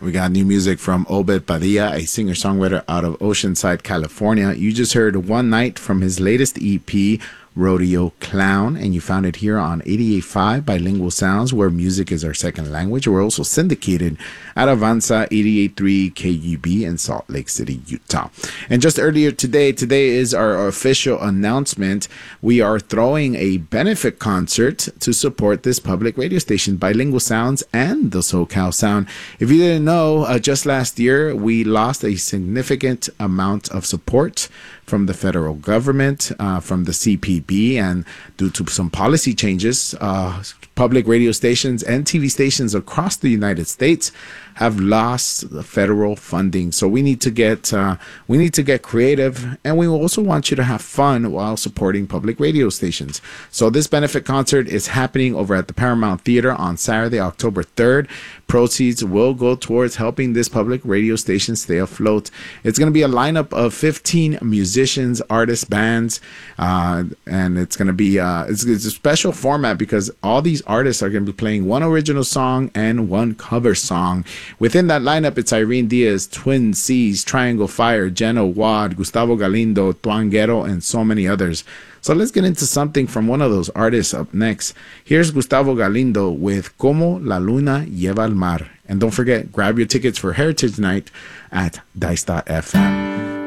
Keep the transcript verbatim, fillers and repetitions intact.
We got new music from Obed Padilla, a singer-songwriter out of Oceanside, California. You just heard One Night from his latest E P, Rodeo Clown, and you found it here on eighty-eight point five Bilingual Sounds, where music is our second language. We're also syndicated at Avanza eighty-eight point three K U B in Salt Lake City, Utah. And just earlier today, today is our official announcement. We are throwing a benefit concert to support this public radio station, Bilingual Sounds and the SoCal Sound. If you didn't know, uh, just last year, we lost a significant amount of support from the federal government, uh, from the C P B, and due to some policy changes, uh, public radio stations and T V stations across the United States have lost the federal funding. So we need to get uh, we need to get creative, and we also want you to have fun while supporting public radio stations. So this benefit concert is happening over at the Paramount Theater on Saturday, October third. Proceeds will go towards helping this public radio station stay afloat. It's going to be a lineup of fifteen musicians, artists, bands, uh, and it's going to be uh, it's, it's a special format because all these artists are going to be playing one original song and one cover song. Within that lineup, it's Irene Diaz, Twin C's, Triangle Fire, Jenna Wad, Gustavo Galindo, Tuanguero, and so many others. So let's get into something from one of those artists up next. Here's Gustavo Galindo with Como la Luna Lleva al Mar. And don't forget, grab your tickets for Heritage Night at Dice dot F M.